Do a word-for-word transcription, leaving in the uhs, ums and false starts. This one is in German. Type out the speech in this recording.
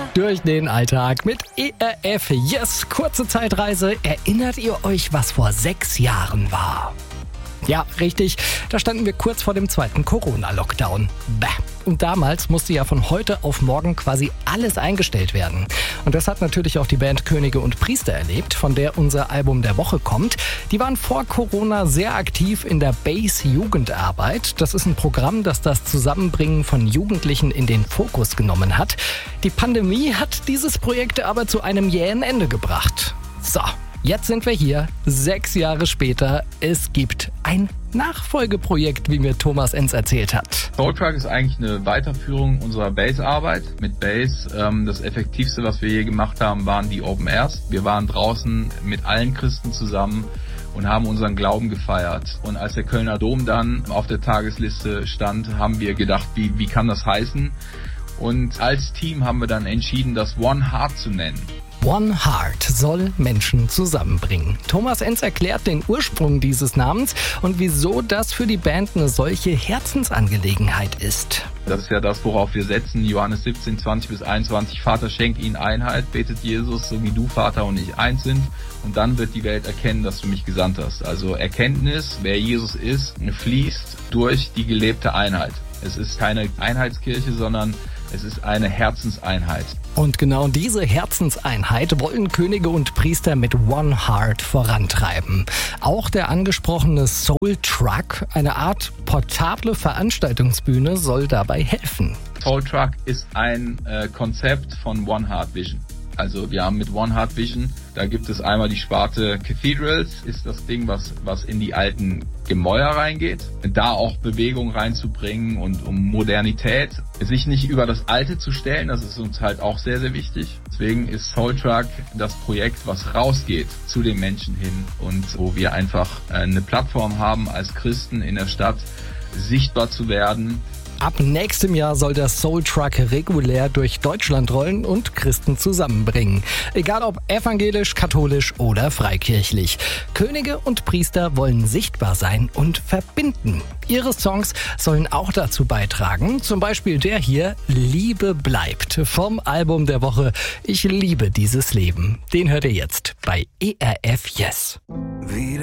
Durch den Alltag mit E R F. Yes, kurze Zeitreise. Erinnert ihr euch, was vor sechs Jahren war? Ja, richtig. Da standen wir kurz vor dem zweiten Corona-Lockdown. Bäh. Und damals musste ja von heute auf morgen quasi alles eingestellt werden. Und das hat natürlich auch die Band Könige und Priester erlebt, von der unser Album der Woche kommt. Die waren vor Corona sehr aktiv in der Base-Jugendarbeit. Das ist ein Programm, das das Zusammenbringen von Jugendlichen in den Fokus genommen hat. Die Pandemie hat dieses Projekt aber zu einem jähen Ende gebracht. So. Jetzt sind wir hier, sechs Jahre später. Es gibt ein Nachfolgeprojekt, wie mir Thomas Enz erzählt hat. Soultruck ist eigentlich eine Weiterführung unserer Bass-Arbeit. Mit Bass, ähm, das Effektivste, was wir je gemacht haben, waren die Open Airs. Wir waren draußen mit allen Christen zusammen und haben unseren Glauben gefeiert. Und als der Kölner Dom dann auf der Tagesliste stand, haben wir gedacht, wie, wie kann das heißen? Und als Team haben wir dann entschieden, das One Heart zu nennen. One Heart soll Menschen zusammenbringen. Thomas Enz erklärt den Ursprung dieses Namens und wieso das für die Band eine solche Herzensangelegenheit ist. Das ist ja das, worauf wir setzen. Johannes siebzehn, zwanzig bis einundzwanzig. Vater, schenk ihnen Einheit, betet Jesus, so wie du, Vater, und ich eins sind. Und dann wird die Welt erkennen, dass du mich gesandt hast. Also Erkenntnis, wer Jesus ist, fließt durch die gelebte Einheit. Es ist keine Einheitskirche, sondern es ist eine Herzenseinheit. Und genau diese Herzenseinheit wollen Könige und Priester mit One Heart vorantreiben. Auch der angesprochene Soultruck, eine Art portable Veranstaltungsbühne, soll dabei helfen. Soultruck ist ein äh, Konzept von One Heart Vision. Also wir haben mit One Heart Vision, da gibt es einmal die Sparte Cathedrals, ist das Ding, was, was in die alten Gemäuer reingeht. Da auch Bewegung reinzubringen und um Modernität, sich nicht über das Alte zu stellen, das ist uns halt auch sehr, sehr wichtig. Deswegen ist Soultruck das Projekt, was rausgeht zu den Menschen hin und wo wir einfach eine Plattform haben, als Christen in der Stadt sichtbar zu werden. Ab nächstem Jahr soll der Soultruck regulär durch Deutschland rollen und Christen zusammenbringen. Egal ob evangelisch, katholisch oder freikirchlich. Könige und Priester wollen sichtbar sein und verbinden. Ihre Songs sollen auch dazu beitragen. Zum Beispiel der hier, Liebe bleibt, vom Album der Woche. Ich liebe dieses Leben. Den hört ihr jetzt bei E R F Yes.